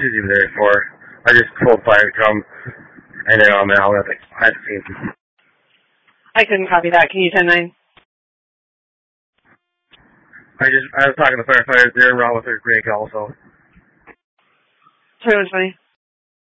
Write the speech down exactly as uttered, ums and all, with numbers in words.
She's even there for. I just told fire to come, and then um, I'll have to, I have to see him. I couldn't copy that. Can you ten nine? I just, I was talking to firefighters. They're around with their Greg also. Twenty one twenty.